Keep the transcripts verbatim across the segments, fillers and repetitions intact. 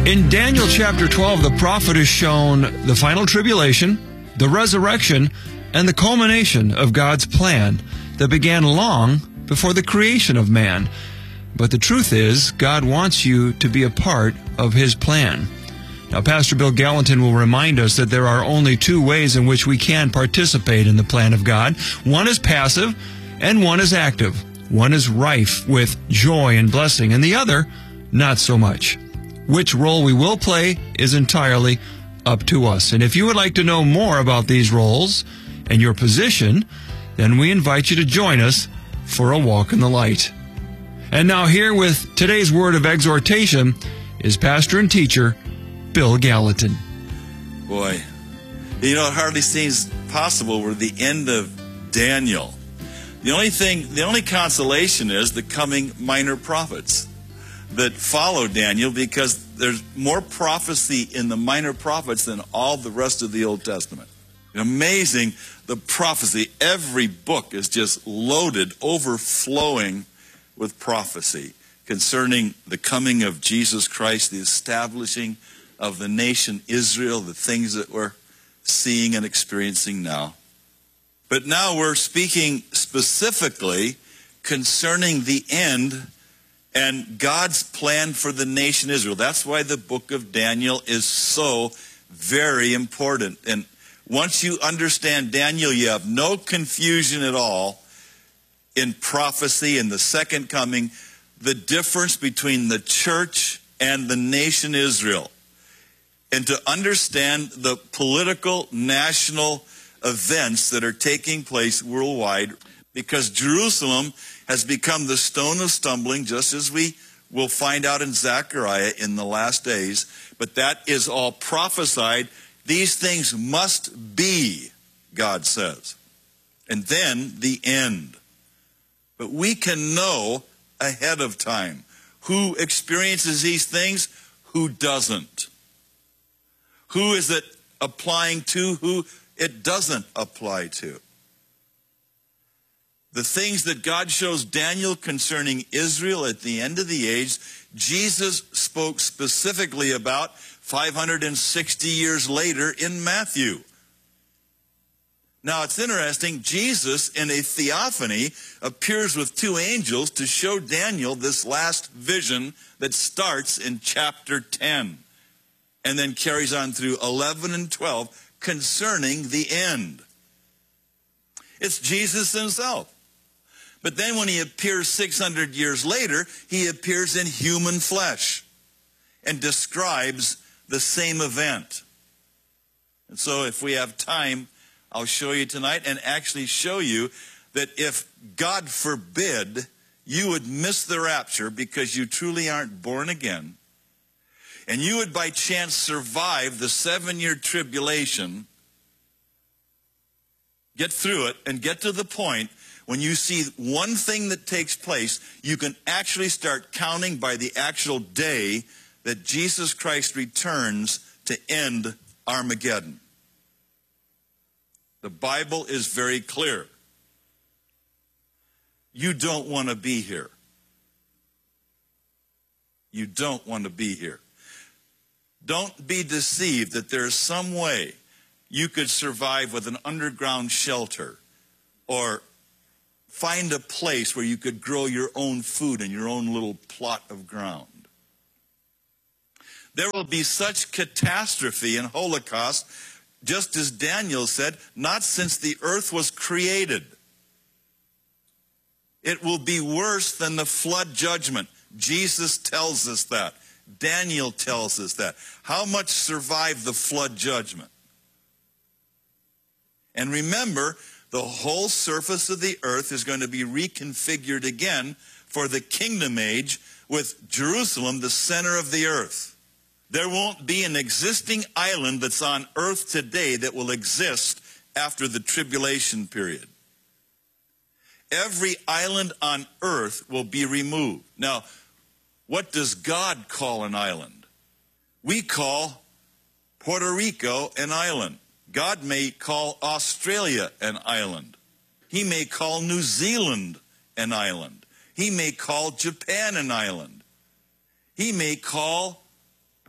In Daniel chapter twelve, the prophet is shown the final tribulation, the resurrection, and the culmination of God's plan that began long before the creation of man. But the truth is, God wants you to be a part of His plan. Now, Pastor Bill Gallatin will remind us that there are only two ways in which we can participate in the plan of God. One is passive, and one is active. One is rife with joy and blessing, and the other, not so much. Which role we will play is entirely up to us. And if you would like to know more about these roles and your position, then we invite you to join us for a walk in the light. And now here with today's word of exhortation is pastor and teacher Bill Gallatin. Boy, you know, it hardly seems possible we're the end of Daniel. The only thing, the only consolation is the coming minor prophets that follow Daniel, because there's more prophecy in the minor prophets than all the rest of the Old Testament. Amazing, the prophecy. Every book is just loaded, overflowing with prophecy concerning the coming of Jesus Christ, the establishing of the nation Israel, the things that we're seeing and experiencing now. But now we're speaking specifically concerning the end and God's plan for the nation Israel. That's why the book of Daniel is so very important. And once you understand Daniel, you have no confusion at all in prophecy and the second coming, the difference between the church and the nation Israel. And to understand the political, national events that are taking place worldwide, because Jerusalem has become the stone of stumbling, just as we will find out in Zechariah in the last days. But that is all prophesied. These things must be, God says. And then the end. But we can know ahead of time who experiences these things, who doesn't. Who is it applying to, who it doesn't apply to. The things that God shows Daniel concerning Israel at the end of the age, Jesus spoke specifically about five hundred sixty years later in Matthew. Now it's interesting, Jesus in a theophany appears with two angels to show Daniel this last vision that starts in chapter ten and then carries on through eleven and twelve concerning the end. It's Jesus himself. But then when he appears six hundred years later, he appears in human flesh and describes the same event. And so if we have time, I'll show you tonight and actually show you that if, God forbid, you would miss the rapture because you truly aren't born again, and you would by chance survive the seven-year tribulation, get through it, and get to the point when you see one thing that takes place, you can actually start counting by the actual day that Jesus Christ returns to end Armageddon. The Bible is very clear. You don't want to be here. You don't want to be here. Don't be deceived that there's some way you could survive with an underground shelter or find a place where you could grow your own food in your own little plot of ground. There will be such catastrophe and Holocaust, just as Daniel said, not since the earth was created. It will be worse than the flood judgment. Jesus tells us that. Daniel tells us that. How much survived the flood judgment? And remember, the whole surface of the earth is going to be reconfigured again for the kingdom age, with Jerusalem the center of the earth. There won't be an existing island that's on earth today that will exist after the tribulation period. Every island on earth will be removed. Now, what does God call an island? We call Puerto Rico an island. God may call Australia an island. He may call New Zealand an island. He may call Japan an island. He may call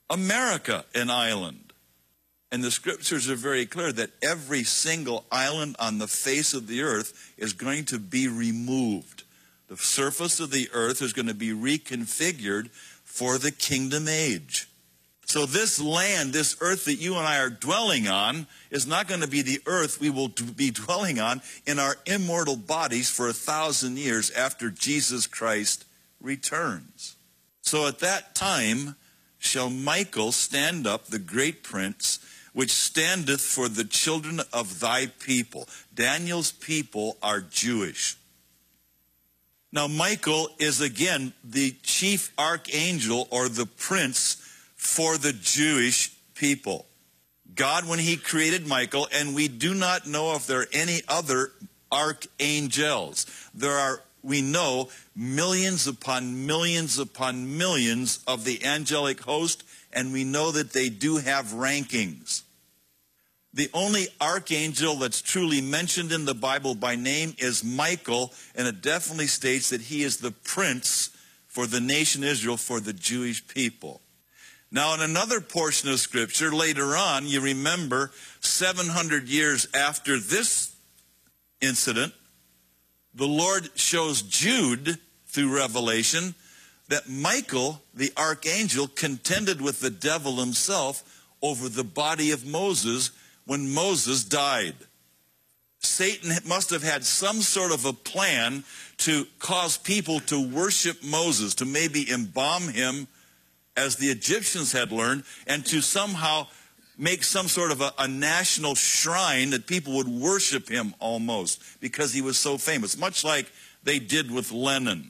America an island. And the scriptures are very clear that every single island on the face of the earth is going to be removed. The surface of the earth is going to be reconfigured for the kingdom age. So this land, this earth that you and I are dwelling on, is not going to be the earth we will be dwelling on in our immortal bodies for a thousand years after Jesus Christ returns. So at that time shall Michael stand up, the great prince, which standeth for the children of thy people. Daniel's people are Jewish. Now Michael is again the chief archangel or the prince for the Jewish people. God, when he created Michael, and we do not know if there are any other archangels. There are, we know, millions upon millions upon millions of the angelic host, and we know that they do have rankings. The only archangel that's truly mentioned in the Bible by name is Michael, and it definitely states that he is the prince for the nation Israel, for the Jewish people. Now, in another portion of Scripture, later on, you remember, seven hundred years after this incident, the Lord shows Jude, through Revelation, that Michael, the archangel, contended with the devil himself over the body of Moses when Moses died. Satan must have had some sort of a plan to cause people to worship Moses, to maybe embalm him as the Egyptians had learned, and to somehow make some sort of a, a national shrine that people would worship him almost because he was so famous, much like they did with Lenin.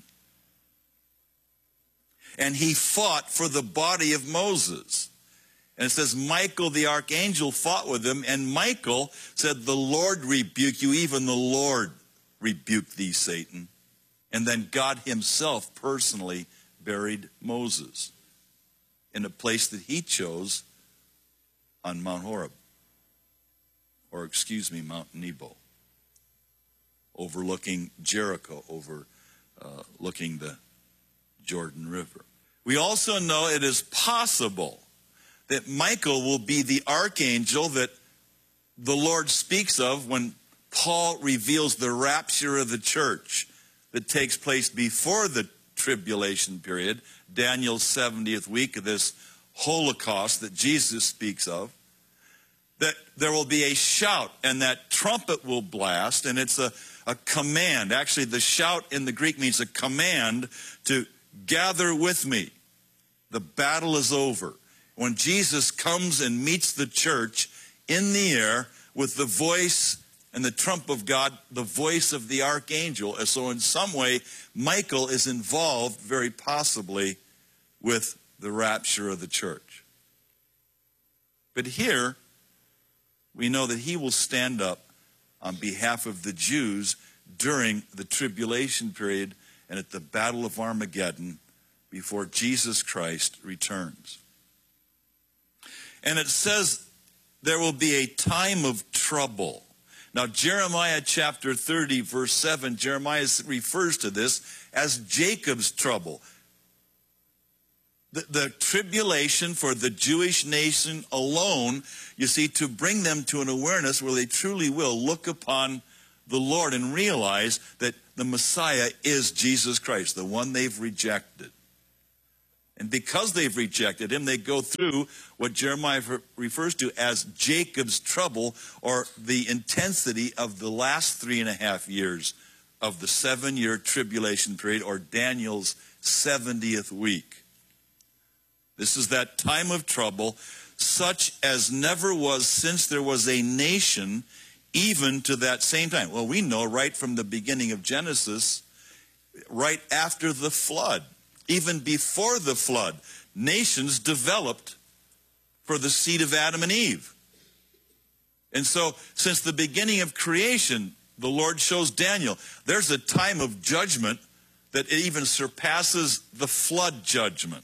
And he fought for the body of Moses. And it says Michael the archangel fought with him, and Michael said, "The Lord rebuke you, even the Lord rebuke thee, Satan." And then God himself personally buried Moses in a place that he chose on Mount Horeb, or excuse me, Mount Nebo, overlooking Jericho, overlooking uh, the Jordan River. We also know it is possible that Michael will be the archangel that the Lord speaks of when Paul reveals the rapture of the church that takes place before the tribulation period, Daniel's seventieth week of this Holocaust that Jesus speaks of, that there will be a shout and that trumpet will blast, and it's a, a command. Actually, the shout in the Greek means a command to gather with me. The battle is over. When Jesus comes and meets the church in the air with the voice and the trump of God, the voice of the archangel. And so in some way, Michael is involved, very possibly, with the rapture of the church. But here, we know that he will stand up on behalf of the Jews during the tribulation period and at the Battle of Armageddon before Jesus Christ returns. And it says there will be a time of trouble. Now, Jeremiah chapter thirty, verse seven, Jeremiah refers to this as Jacob's trouble. The, the tribulation for the Jewish nation alone, you see, to bring them to an awareness where they truly will look upon the Lord and realize that the Messiah is Jesus Christ, the one they've rejected. And because they've rejected him, they go through what Jeremiah refers to as Jacob's trouble, or the intensity of the last three and a half years of the seven-year tribulation period, or Daniel's seventieth week. This is that time of trouble, such as never was since there was a nation, even to that same time. Well, we know right from the beginning of Genesis, right after the flood, even before the flood, nations developed for the seed of Adam and Eve. And so, since the beginning of creation, the Lord shows Daniel, there's a time of judgment that even surpasses the flood judgment.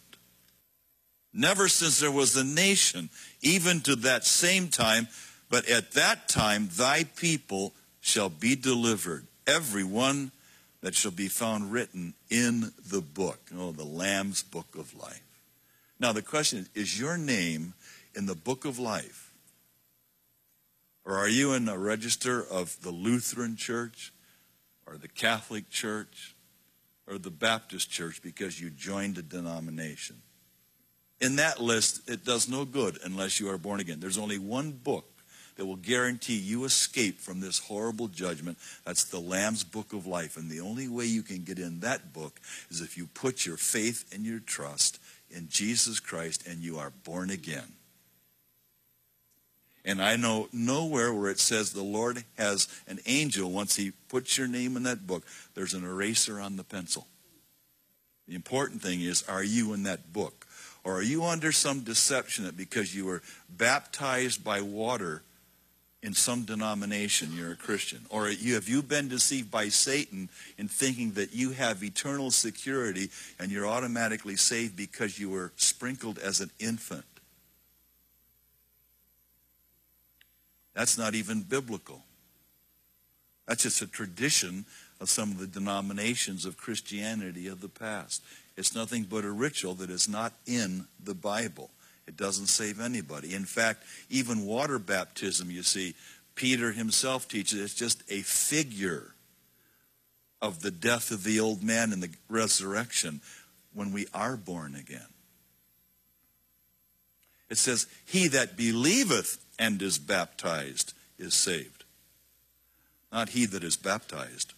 Never since there was a nation, even to that same time, but at that time thy people shall be delivered, every one that shall be found written in the book, oh, the Lamb's book of life. Now the question is, is your name in the book of life? Or are you in a register of the Lutheran Church or the Catholic Church or the Baptist Church because you joined a denomination? In that list, it does no good unless you are born again. There's only one book that will guarantee you escape from this horrible judgment. That's the Lamb's Book of Life. And the only way you can get in that book is if you put your faith and your trust in Jesus Christ and you are born again. And I know nowhere where it says the Lord has an angel, once he puts your name in that book, there's an eraser on the pencil. The important thing is, are you in that book? Or are you under some deception that because you were baptized by water in some denomination, you're a Christian? Or you, have you been deceived by Satan in thinking that you have eternal security and you're automatically saved because you were sprinkled as an infant? That's not even biblical. That's just a tradition of some of the denominations of Christianity of the past. It's nothing but a ritual that is not in the Bible. It doesn't save anybody. In fact, even water baptism, you see, Peter himself teaches it's just a figure of the death of the old man and the resurrection when we are born again. It says, he that believeth and is baptized is saved. Not he that is baptized.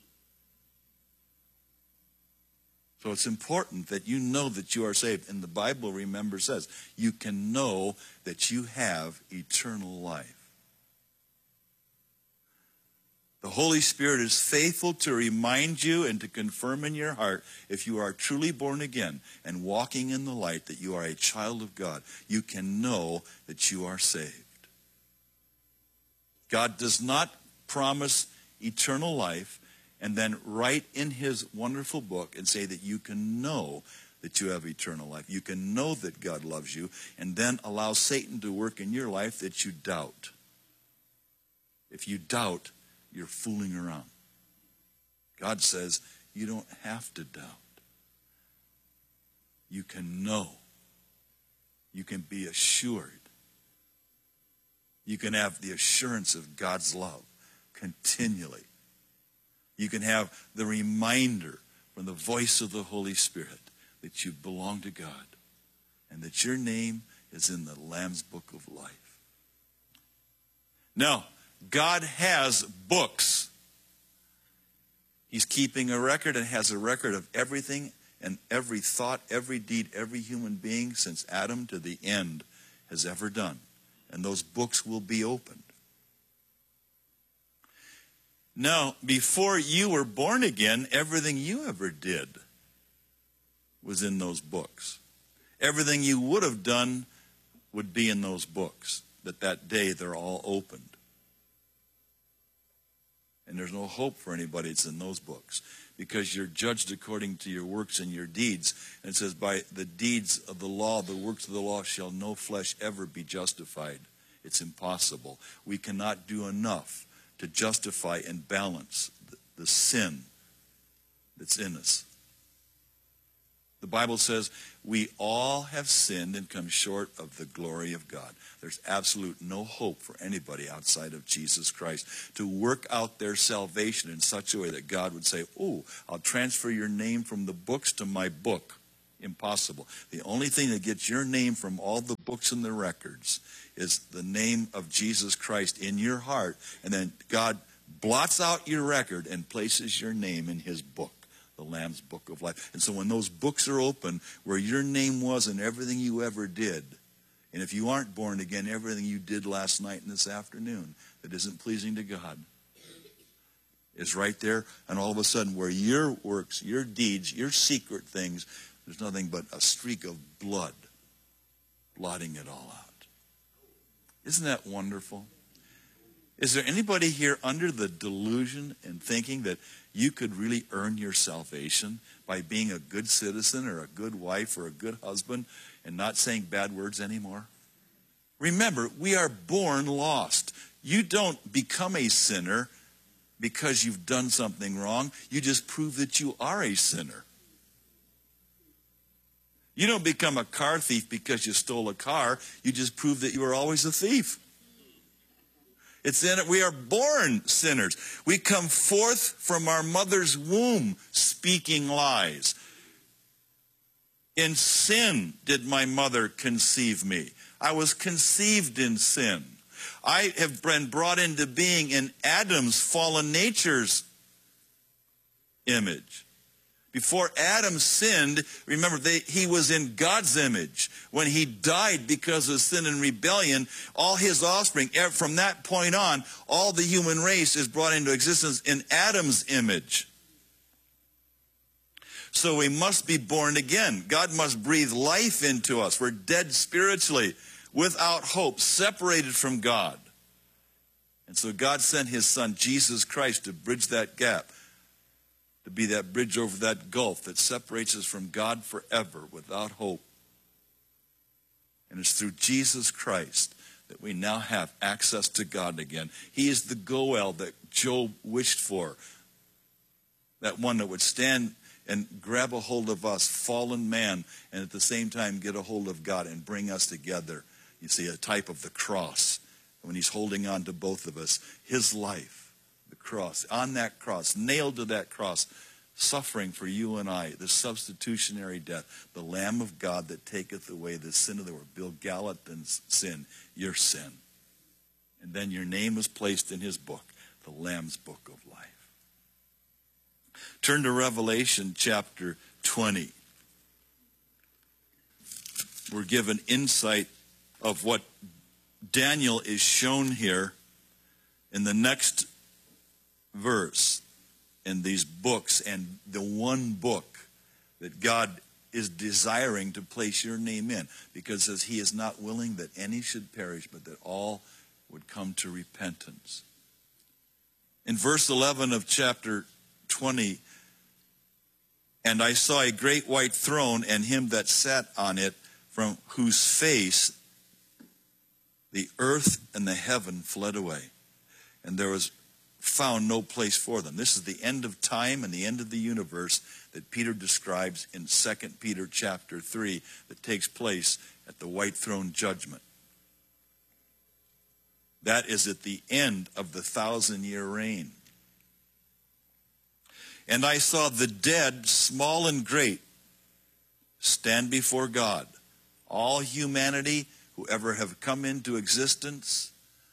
So it's important that you know that you are saved. And the Bible, remember, says you can know that you have eternal life. The Holy Spirit is faithful to remind you and to confirm in your heart, if you are truly born again and walking in the light, that you are a child of God. You can know that you are saved. God does not promise eternal life and then write in his wonderful book and say that you can know that you have eternal life. You can know that God loves you, and then allow Satan to work in your life that you doubt. If you doubt, you're fooling around. God says you don't have to doubt. You can know. You can be assured. You can have the assurance of God's love continually. You can have the reminder from the voice of the Holy Spirit that you belong to God and that your name is in the Lamb's Book of Life. Now, God has books. He's keeping a record and has a record of everything and every thought, every deed, every human being since Adam to the end has ever done. And those books will be opened. Now, before you were born again, everything you ever did was in those books. Everything you would have done would be in those books. That that day they're all opened. And there's no hope for anybody that's in those books, because you're judged according to your works and your deeds. And it says, by the deeds of the law, the works of the law, shall no flesh ever be justified. It's impossible. We cannot do enough to justify and balance the, the sin that's in us. The Bible says we all have sinned and come short of the glory of God. There's absolute no hope for anybody outside of Jesus Christ to work out their salvation in such a way that God would say, oh, I'll transfer your name from the books to my book. Impossible. The only thing that gets your name from all the books and the records is the name of Jesus Christ in your heart. And then God blots out your record and places your name in his book, the Lamb's Book of Life. And so when those books are open, where your name was and everything you ever did, and if you aren't born again, everything you did last night and this afternoon that isn't pleasing to God is right there. And all of a sudden, where your works, your deeds, your secret things, there's nothing but a streak of blood blotting it all out. Isn't that wonderful? Is there anybody here under the delusion and thinking that you could really earn your salvation by being a good citizen or a good wife or a good husband and not saying bad words anymore? Remember, we are born lost. You don't become a sinner because you've done something wrong. You just prove that you are a sinner. You don't become a car thief because you stole a car. You just prove that you were always a thief. It's in it. We are born sinners. We come forth from our mother's womb speaking lies. In sin did my mother conceive me. I was conceived in sin. I have been brought into being in Adam's fallen nature's image. Before Adam sinned, remember, they, he was in God's image. When he died because of sin and rebellion, all his offspring, from that point on, all the human race is brought into existence in Adam's image. So we must be born again. God must breathe life into us. We're dead spiritually, without hope, separated from God. And so God sent his Son, Jesus Christ, to bridge that gap, to be that bridge over that gulf that separates us from God forever without hope. And it's through Jesus Christ that we now have access to God again. He is the Goel that Job wished for, that one that would stand and grab a hold of us, fallen man, and at the same time get a hold of God and bring us together. You see, a type of the cross. When he's holding on to both of us, his life, the cross, on that cross, nailed to that cross, suffering for you and I, the substitutionary death, the Lamb of God that taketh away the sin of the world. Bill Gallatin's sin, your sin. And then your name was placed in his book, the Lamb's Book of Life. Turn to Revelation chapter twenty. We're given insight of what Daniel is shown here in the next verse in these books, and the one book that God is desiring to place your name in, because as he is not willing that any should perish, but that all would come to repentance. In verse eleven of chapter twenty, and I saw a great white throne, and him that sat on it, from whose face the earth and the heaven fled away, and there was found no place for them. This is the end of time and the end of the universe that Peter describes in Second Peter chapter three, that takes place at the white throne judgment. That is at the end of the thousand-year reign. And I saw the dead, small and great, stand before God. All humanity, whoever have come into existence,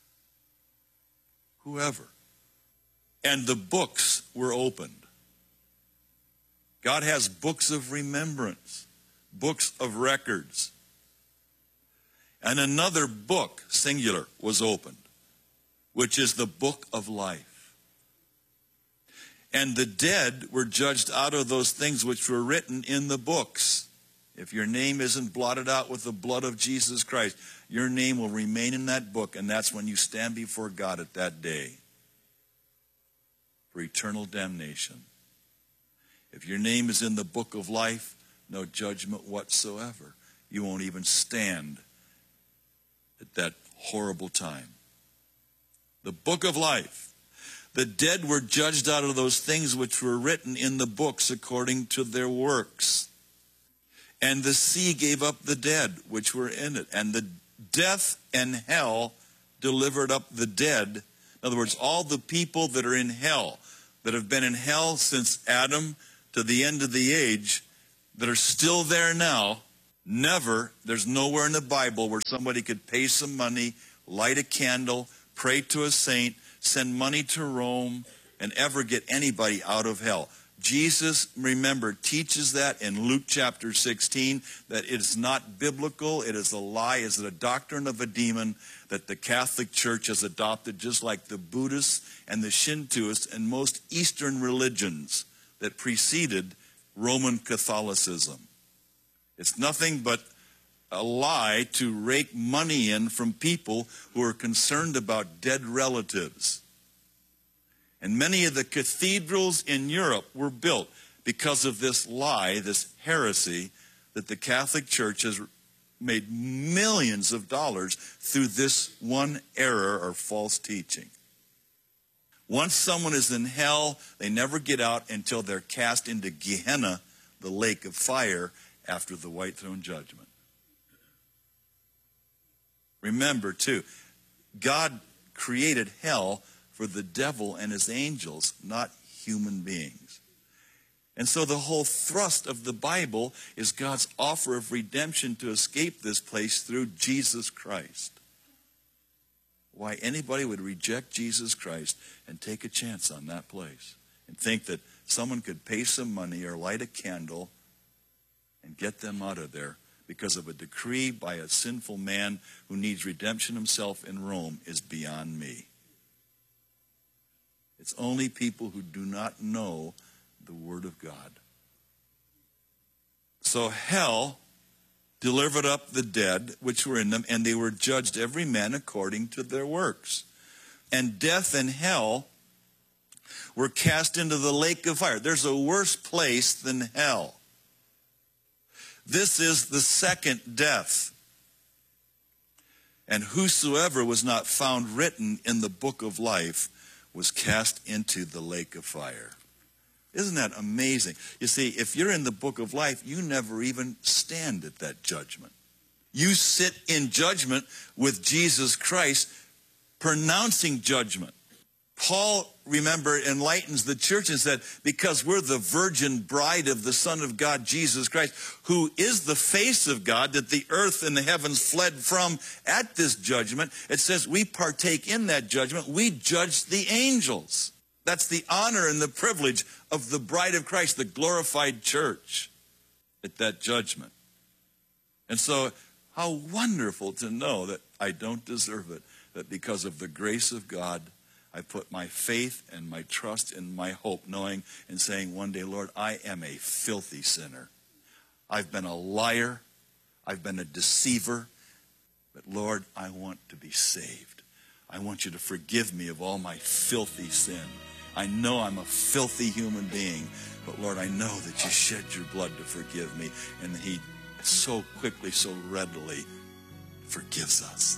whoever. And the books were opened. God has books of remembrance, books of records. And another book, singular, was opened, which is the book of life. And the dead were judged out of those things which were written in the books. If your name isn't blotted out with the blood of Jesus Christ, your name will remain in that book, and that's when you stand before God at that day for eternal damnation. If your name is in the book of life, no judgment whatsoever. You won't even stand at that horrible time. The book of life. The dead were judged out of those things which were written in the books according to their works. And the sea gave up the dead which were in it. And the death and hell delivered up the dead. In other words, all the people that are in hell, that have been in hell since Adam to the end of the age, that are still there now, never, there's nowhere in the Bible where somebody could pay some money, light a candle, pray to a saint, send money to Rome, and ever get anybody out of hell. Jesus, remember, teaches that in Luke chapter sixteen, that it is not biblical, it is a lie, it is a doctrine of a demon that the Catholic Church has adopted, just like the Buddhists and the Shintoists and most Eastern religions that preceded Roman Catholicism. It's nothing but a lie to rake money in from people who are concerned about dead relatives. And many of the cathedrals in Europe were built because of this lie, this heresy, that the Catholic Church has made millions of dollars through this one error or false teaching. Once someone is in hell, they never get out until they're cast into Gehenna, the lake of fire, after the white throne judgment. Remember, too, God created hell for the devil and his angels, not human beings. And so the whole thrust of the Bible is God's offer of redemption to escape this place through Jesus Christ. Why anybody would reject Jesus Christ and take a chance on that place and think that someone could pay some money or light a candle and get them out of there because of a decree by a sinful man who needs redemption himself in Rome is beyond me. It's only people who do not know the Word of God. So hell delivered up the dead which were in them, and they were judged every man according to their works. And death and hell were cast into the lake of fire. There's a worse place than hell. This is the second death. And whosoever was not found written in the book of life was cast into the lake of fire. Isn't that amazing? You see, if you're in the book of life, you never even stand at that judgment. You sit in judgment with Jesus Christ, pronouncing judgment. Paul, remember, enlightens the church and said, because we're the virgin bride of the Son of God, Jesus Christ, who is the face of God that the earth and the heavens fled from at this judgment, it says we partake in that judgment. We judge the angels. That's the honor and the privilege of the bride of Christ, the glorified church, at that judgment. And so, how wonderful to know that I don't deserve it, that because of the grace of God, I put my faith and my trust and my hope, knowing and saying one day, Lord, I am a filthy sinner. I've been a liar. I've been a deceiver. But Lord, I want to be saved. I want you to forgive me of all my filthy sin. I know I'm a filthy human being, but Lord, I know that you shed your blood to forgive me, and that he so quickly, so readily forgives us.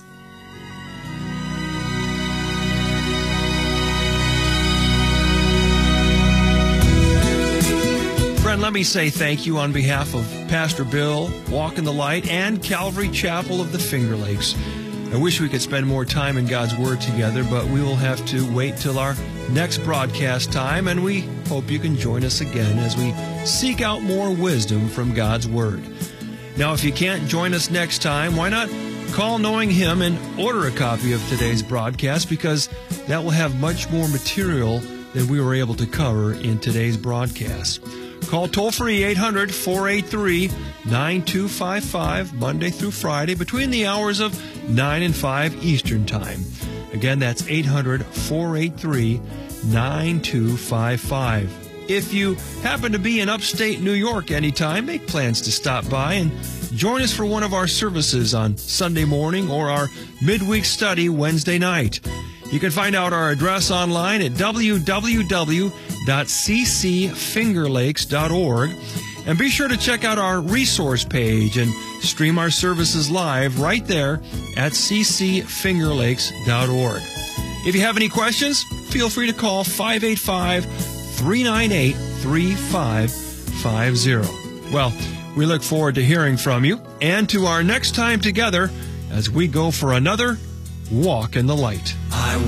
Friend, let me say thank you on behalf of Pastor Bill, Walk in the Light, and Calvary Chapel of the Finger Lakes. I wish we could spend more time in God's Word together, but we will have to wait till our next broadcast time, and we hope you can join us again as we seek out more wisdom from God's Word. Now, if you can't join us next time, why not call Knowing Him and order a copy of today's broadcast, because that will have much more material than we were able to cover in today's broadcast. Call toll-free eight hundred, four eight three, nine two five five Monday through Friday between the hours of nine and five Eastern Time. Again, that's eight hundred, four eight three, nine two five five. If you happen to be in upstate New York anytime, make plans to stop by and join us for one of our services on Sunday morning or our midweek study Wednesday night. You can find out our address online at w w w dot c c finger lakes dot org. And be sure to check out our resource page and stream our services live right there at c c finger lakes dot org. If you have any questions, feel free to call five eight five, three nine eight, three five five zero. Well, we look forward to hearing from you and to our next time together as we go for another Walk in the Light. I